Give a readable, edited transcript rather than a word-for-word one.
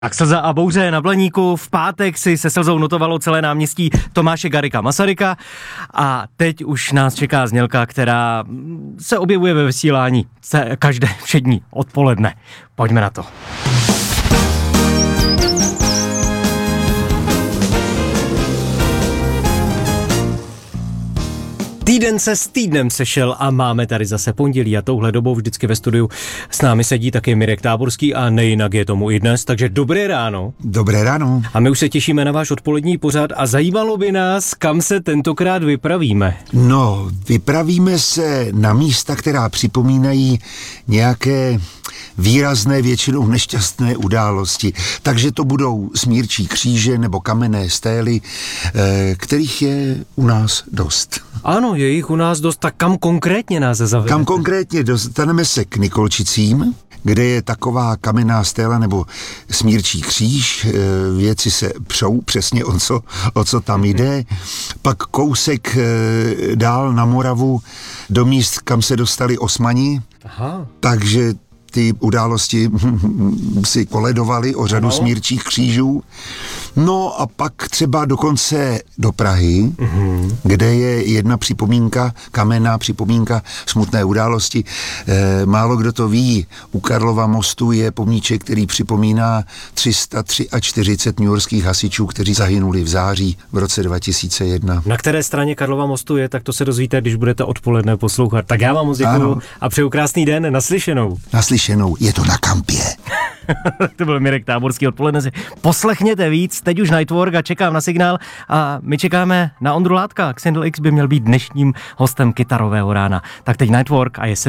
Tak Slza a bouře na Blaníku. V pátek si se Slzou notovalo celé náměstí Tomáše Garrigua Masaryka a teď už nás čeká znělka, která se objevuje ve vysílání každé všední odpoledne. Pojďme na to. Týden se s týdnem sešel a máme tady zase pondělí a touhle dobou vždycky ve studiu s námi sedí taky Mirek Táborský a nejinak je tomu i dnes, takže dobré ráno. Dobré ráno. A my už se těšíme na váš odpolední pořad a zajímalo by nás, kam se tentokrát vypravíme. No, vypravíme se na místa, která připomínají nějaké výrazné, většinou nešťastné události. Takže to budou smírčí kříže nebo kamenné stély, kterých je u nás dost. Ano, je jich u nás dost, tak kam konkrétně nás zavedete? Kam konkrétně dostaneme se k Nikolčicím, kde je taková kamenná stéla nebo smírčí kříž, věci se přou přesně o co tam jde. Pak kousek dál na Moravu do míst, kam se dostali Osmani. Aha. Takže ty události si koledovali o řadu smírčích křížů. No a pak třeba dokonce do Prahy, kde je jedna připomínka, kamenná připomínka smutné události. Málo kdo to ví, u Karlova mostu je pomníček, který připomíná 343 newyorských hasičů, kteří zahynuli v září v roce 2001. Na které straně Karlova mostu je, tak to se dozvíte, když budete odpoledne poslouchat. Tak já vám moc děkuju a přeju krásný den, naslyšenou. Je to na kampě. To byl Mirek Táborský odpoledne. Poslechněte víc, teď už Nightwork a čekám na signál a my čekáme na Ondru Látka. Xandl X by měl být dnešním hostem kytarového rána. Tak teď Nightwork a je 7.